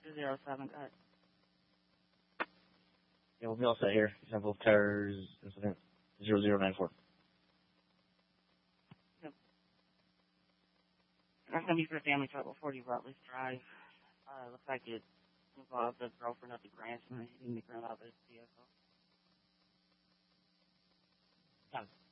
207, go ahead. Yeah, we'll be all set here. Example of terrors incident 0094. Yep. That's going to be for the family trouble, 40 Rutledge Drive. Looks like it involved the girlfriend of the grandson hitting the ground out of his vehicle.